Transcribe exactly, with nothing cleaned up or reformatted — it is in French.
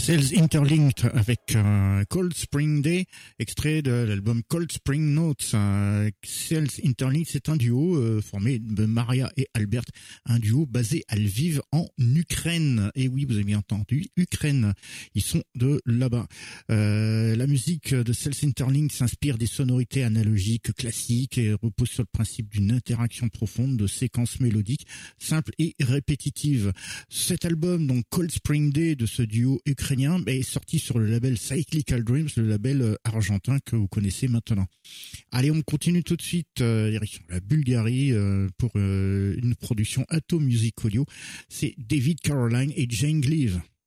Cells Interlinked avec euh, Cold Spring Day, extrait de l'album Cold Spring Notes. Euh, Cells Interlinked, c'est un duo euh, formé de Maria et Albert, un duo basé à Lviv en Ukraine. Et oui, vous avez bien entendu, Ukraine. Ils sont de là-bas. Euh, la musique de Cells Interlinked s'inspire des sonorités analogiques classiques et repose sur le principe d'une interaction profonde de séquences mélodiques simples et répétitives. Cet album, donc Cold Spring Day, de ce duo ukrainien, est sorti sur le label Cyclical Dreams, le label argentin que vous connaissez maintenant. Allez, on continue tout de suite euh, direction la Bulgarie euh, pour euh, une production Atom Music Audio. C'est David Caroline et Jane Gleave.